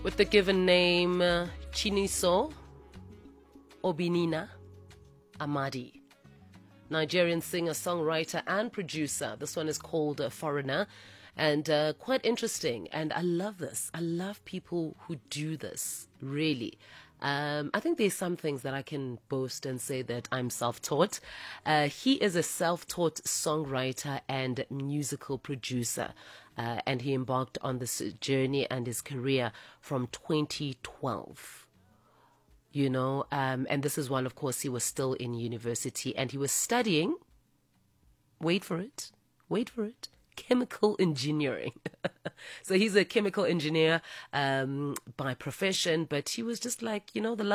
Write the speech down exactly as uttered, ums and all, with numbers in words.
with the given name uh, Chiniso Obinina Amadi. Nigerian singer, songwriter, and producer. This one is called uh, Foreigner, and uh, quite interesting. And I love this. I love people who do this, really. Um, I think there's some things that I can boast and say that I'm self-taught. Uh, he is a self-taught songwriter and musical producer, uh, and he embarked on this journey and his career from twenty twelve. You know, um, and this is while, of course, he was still in university and he was studying, wait for it, wait for it, chemical engineering. So he's a chemical engineer um, by profession, but he was just like, you know, the